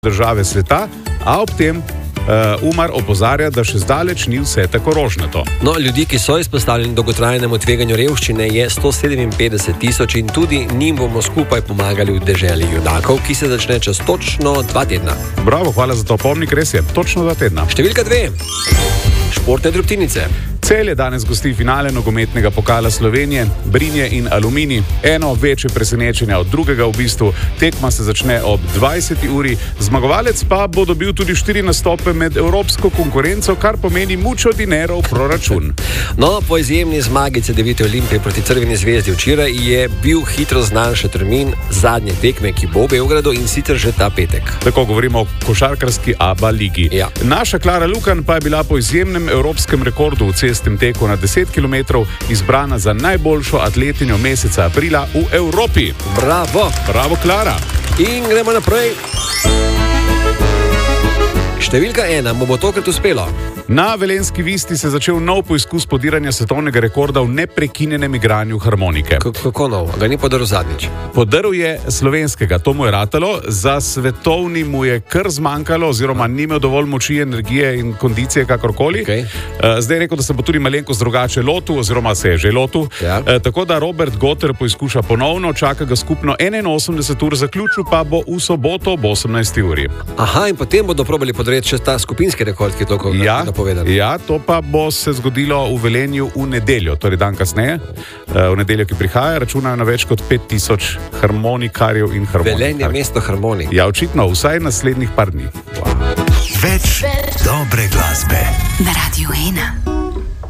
države sveta, a ob tem Umar opozarja, da še zdaleč ni vse tako rožnato. No, ljudi, ki so izpostavljeni dolgotrajnemu tveganju revščine, je 157 tisoč in tudi njim bomo skupaj pomagali v deželi judakov, ki se začne čez točno 2 tedna. Bravo, hvala za to opomnik, res je, točno 2 tedna. Številka 2. Športne drobtinice. Celje danes gosti finale nogometnega pokala Slovenije, Brinje in Aluminij. Eno večje presenečenje od drugega v bistvu. Tekma se začne ob 20. uri. Zmagovalec pa bo dobil tudi 4 nastope med evropsko konkurenco, kar pomeni mucho dinero v proračun. No, po izjemni zmagi CD9 Olimpije proti Crveni zvezdi včeraj je bil hitro znan še termin zadnje tekme, ki bo v Beogradu, in sicer že ta petek. Tako govorimo o košarkarski ABA ligi. Ja. Naša Klara Lukan pa je bila po izjemnem evropskem rekordu v cestnem teku na 10 km izbrana za najboljšo atletinjo meseca aprila v Evropi. Bravo! Bravo, Klara! In gremo naprej. Številka 1, mu bo tokrat uspelo. Na Velenjski Visti se je začel nov poizkus podiranja svetovnega rekorda v neprekinjenem igranju harmonike. Kako nov? Ga ni podaril zadnjič? Podaril je slovenskega, to mu je ratalo, za svetovni mu je kar zmanjkalo, oziroma ni imel dovolj moči, energije in kondicije, kakorkoli. Okay. Zdaj je rekel, da se bo tudi malenkost drugače lotil, oziroma se je že lotil. Ja. Tako da Robert Gotter poizkuša ponovno, čaka ga skupno 81 ur, zaključil pa bo v soboto ob 18. uri. Aha, in potem bodo probali podreti še ta skupinski rekord, ki je toliko napovedan. Ja, to pa bo se zgodilo v Velenju v nedeljo, torej dan kasneje. V nedeljo, ki prihaja, računajo na več kot 5000 harmonikarjev in harmonikar. Velenje je mesto harmonik. Ja, očitno, vsaj naslednjih par dni. Več dobre glasbe na Radio 1.